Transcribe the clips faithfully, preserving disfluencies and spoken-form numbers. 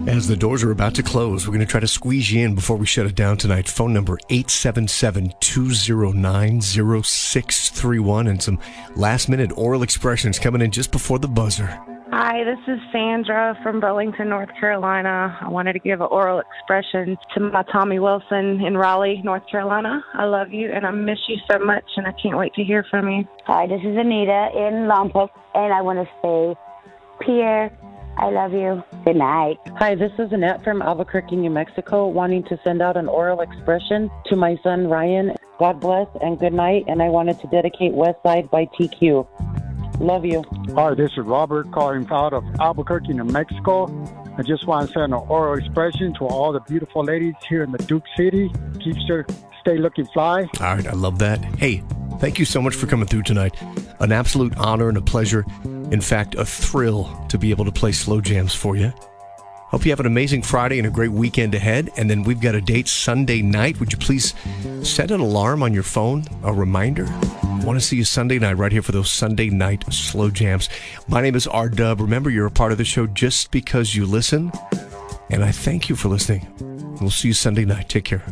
As the doors are about to close, we're going to try to squeeze you in before we shut it down tonight. Phone number eight seven seven, two zero nine, zero six three one, and some last-minute oral expressions coming in just before the buzzer. Hi, this is Sandra from Burlington, North Carolina. I wanted to give an oral expression to my Tommy Wilson in Raleigh, North Carolina. I love you, and I miss you so much, and I can't wait to hear from you. Hi, this is Anita in Lompoc, and I want to say, Pierre, I love you. Good night. Hi, this is Annette from Albuquerque, New Mexico, wanting to send out an oral expression to my son, Ryan. God bless and good night, and I wanted to dedicate West Side by T Q. Love you. Hi, this is Robert calling out of Albuquerque, New Mexico. I just want to send an oral expression to all the beautiful ladies here in the Duke City. Keep sure, stay looking fly. All right, I love that. Hey, thank you so much for coming through tonight. An absolute honor and a pleasure. In fact, a thrill to be able to play slow jams for you. Hope you have an amazing Friday and a great weekend ahead. And then we've got a date Sunday night. Would you please set an alarm on your phone, a reminder? I want to see you Sunday night right here for those Sunday night slow jams. My name is R Dub. Remember, you're a part of the show just because you listen. And I thank you for listening. We'll see you Sunday night. Take care.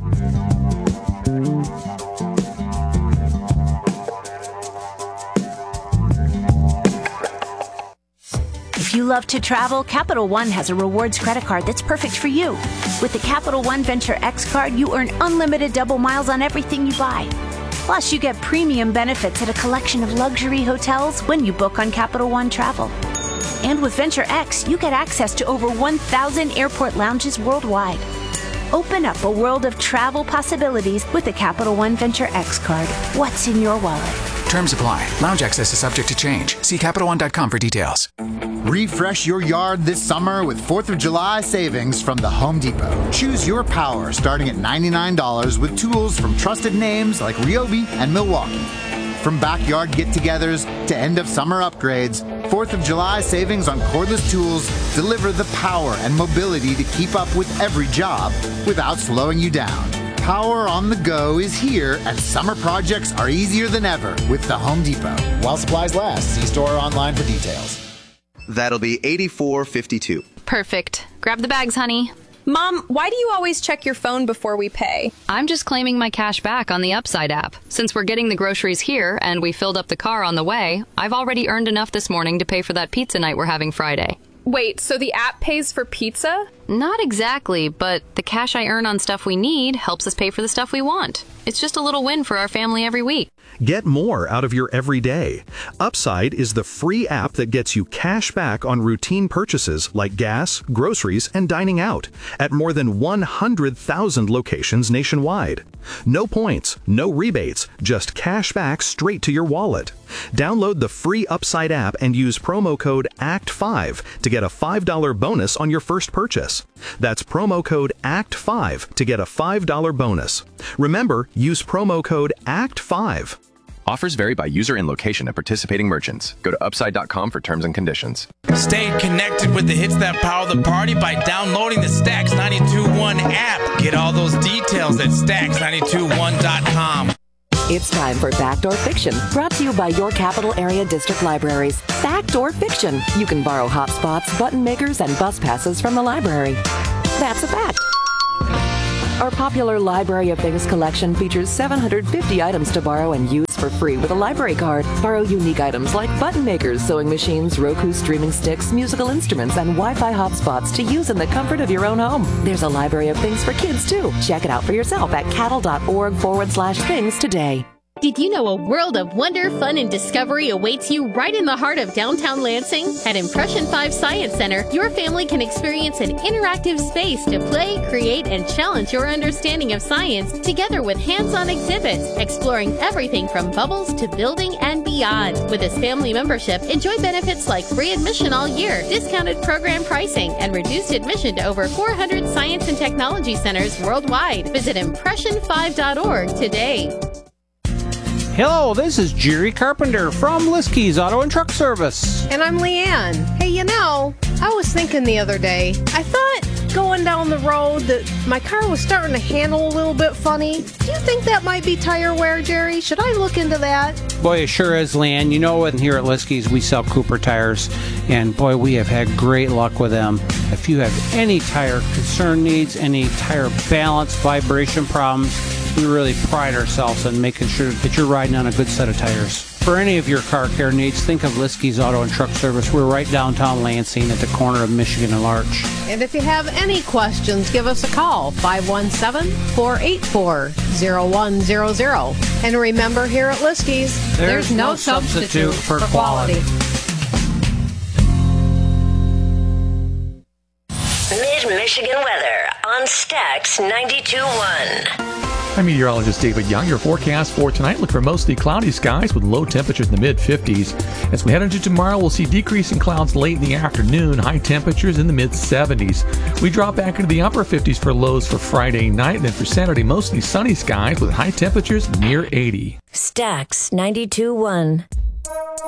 If you love to travel, Capital One has a rewards credit card that's perfect for you. With the Capital One Venture X card, you earn unlimited double miles on everything you buy. Plus, you get premium benefits at a collection of luxury hotels when you book on Capital One Travel. And with Venture X, you get access to over one thousand airport lounges worldwide. Open up a world of travel possibilities with the Capital One Venture X card. What's in your wallet? Terms apply. Lounge access is subject to change. See Capital One dot com for details. Refresh your yard this summer with fourth of July savings from the Home Depot. Choose your power starting at ninety-nine dollars with tools from trusted names like Ryobi and Milwaukee. From backyard get-togethers to end-of-summer upgrades, fourth of July savings on cordless tools deliver the power and mobility to keep up with every job without slowing you down. Power on the go is here, and summer projects are easier than ever with the Home Depot. While supplies last, see store or online for details. That'll be eighty-four fifty-two. Perfect. Grab the bags, honey. Mom, why do you always check your phone before we pay? I'm just claiming my cash back on the Upside app. Since we're getting the groceries here and we filled up the car on the way, I've already earned enough this morning to pay for that pizza night we're having Friday. Wait, so the app pays for pizza? Not exactly, but the cash I earn on stuff we need helps us pay for the stuff we want. It's just a little win for our family every week. Get more out of your everyday. Upside is the free app that gets you cash back on routine purchases like gas, groceries, and dining out at more than one hundred thousand locations nationwide. No points, no rebates, just cash back straight to your wallet. Download the free Upside app and use promo code A C T five to get a five dollars bonus on your first purchase. That's promo code A C T five to get a five dollars bonus. Remember, use promo code A C T five. Offers vary by user and location at participating merchants. Go to upside dot com for terms and conditions. Stay connected with the hits that power the party by downloading the Stax ninety-two point one app. Get all those details at stax ninety-two one dot com. It's time for Backdoor Fiction, brought to you by your capital area district libraries. Backdoor Fiction. You can borrow hotspots, button makers, and bus passes from the library. That's a fact. Our popular Library of Things collection features seven hundred fifty items to borrow and use for free with a library card. Borrow unique items like button makers, sewing machines, Roku streaming sticks, musical instruments, and Wi-Fi hotspots to use in the comfort of your own home. There's a Library of Things for kids, too. Check it out for yourself at cattle.org forward slash things today. Did you know a world of wonder, fun, and discovery awaits you right in the heart of downtown Lansing? At Impression five Science Center, your family can experience an interactive space to play, create, and challenge your understanding of science together with hands-on exhibits, exploring everything from bubbles to building and beyond. With this family membership, enjoy benefits like free admission all year, discounted program pricing, and reduced admission to over four hundred science and technology centers worldwide. Visit impression five dot org today. Hello, this is Jerry Carpenter from Liskey's Auto and Truck Service. And I'm Leanne. Hey, you know, I was thinking the other day, I thought going down the road that my car was starting to handle a little bit funny. Do you think that might be tire wear, Jerry? Should I look into that? Boy, it sure is, Leanne. You know what? Here at Liskey's, we sell Cooper tires, and boy, we have had great luck with them. If you have any tire concern needs, any tire balance, vibration problems, we really pride ourselves on making sure that you're riding on a good set of tires. For any of your car care needs, think of Liskey's Auto and Truck Service. We're right downtown Lansing at the corner of Michigan and Larch. And if you have any questions, give us a call, five one seven, four eight four, zero one zero zero. And remember, here at Liskey's, there's, there's no, no substitute, substitute for, for quality. Mid-Michigan weather on Stax ninety-two point one. I'm meteorologist David Young. Your forecast for tonight, look for mostly cloudy skies with low temperatures in the mid-fifties. As we head into tomorrow, we'll see decreasing clouds late in the afternoon, high temperatures in the mid-seventies. We drop back into the upper fifties for lows for Friday night, and then for Saturday, mostly sunny skies with high temperatures near eighty. Stax ninety-two point one.